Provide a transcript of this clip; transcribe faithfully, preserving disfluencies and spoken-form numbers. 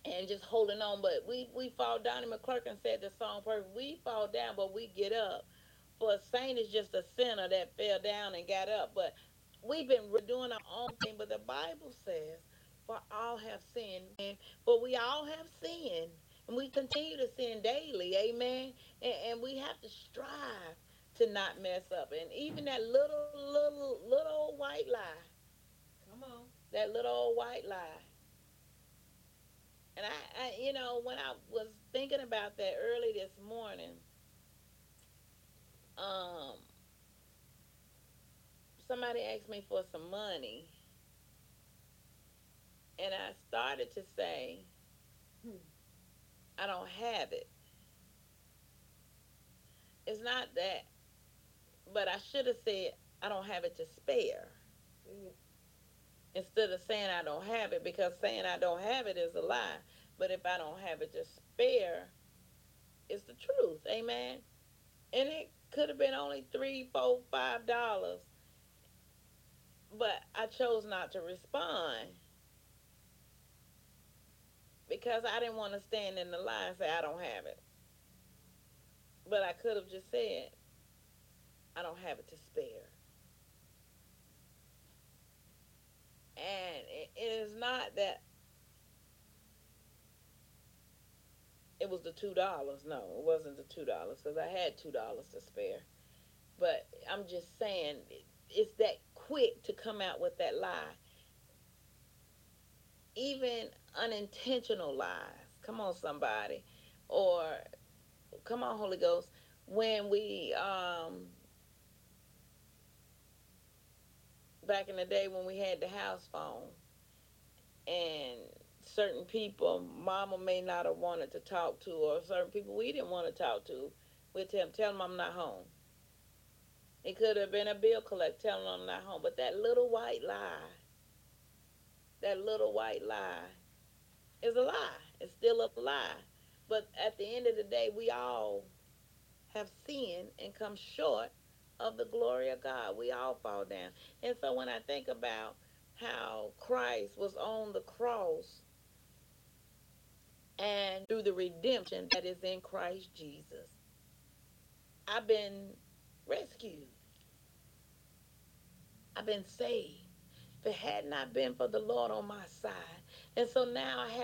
and just holding on. But we we fall down. And McClurkin said the song perfect. We fall down, but we get up. For a saint is just a sinner that fell down and got up. But we've been doing our own thing. But the Bible says, "For all have sinned," and for we all have sinned, and we continue to sin daily. Amen. And, and we have to strive to not mess up. And even that little little little old white lie, Come on. that little old white lie. And I, I, you know, when I was thinking about that early this morning, um, somebody asked me for some money, and I started to say, Hmm. I don't have it. It's not that, but I should have said, I don't have it to spare, Say it. instead of saying I don't have it, because saying I don't have it is a lie. But if I don't have it to spare, it's the truth. Amen. And it could have been only three, four, five dollars, but I chose not to respond because I didn't want to stand in the line and say I don't have it. But I could have just said I don't have it to spare. And it, it is not that it was the two dollars. No, it wasn't the two dollars because I had two dollars to spare. But I'm just saying it's that quick to come out with that lie, even unintentional lies. Come on, somebody, or come on, Holy Ghost. When we um back in the day when we had the house phone, and certain people mama may not have wanted to talk to, or certain people we didn't want to talk to, we'd tell them, tell them I'm not home. It could have been a bill collector telling them I'm not home. But that little white lie, that little white lie is a lie. It's still a lie. But at the end of the day, we all have sinned and come short of the glory of God. We all fall down. And so when I think about how Christ was on the cross, and through the redemption that is in Christ Jesus, I've been rescued. I've been saved. If it had not been for the Lord on my side. And so now I